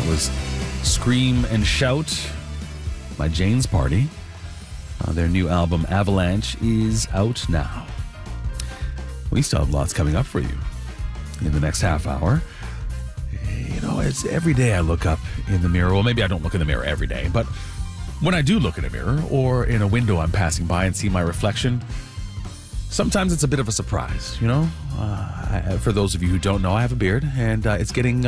was Scream and Shout by Jane's Party. Their new album, Avalanche, is out now. We still have lots coming up for you in the next half hour. You know, it's every day I look up in the mirror. Well, maybe I don't look in the mirror every day, but when I do look in a mirror or in a window I'm passing by and see my reflection, sometimes it's a bit of a surprise, you know? For those of you who don't know, I have a beard, and it's getting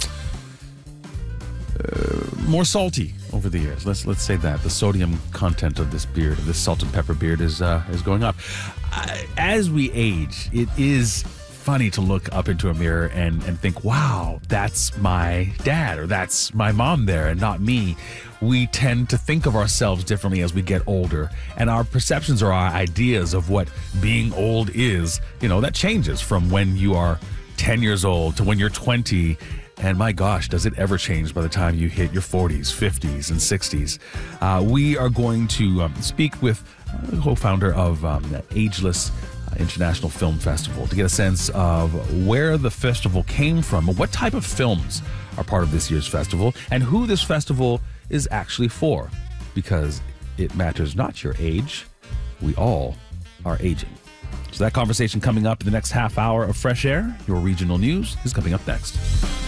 more salty over the years. Let's say that. The sodium content of this beard, of this salt and pepper beard, is going up. As we age, it is funny to look up into a mirror and think, wow, that's my dad or that's my mom there and not me. We tend to think of ourselves differently as we get older, and our perceptions or our ideas of what being old is, you know, that changes from when you are 10 years old to when you're 20. And my gosh, does it ever change by the time you hit your 40s, 50s, and 60s. We are going to speak with the co-founder of Ageless International Film Festival to get a sense of where the festival came from, what type of films are part of this year's festival, and who this festival is actually for. Because it matters not your age, we all are aging. So that conversation coming up in the next half hour of Fresh Air. Your regional news is coming up next.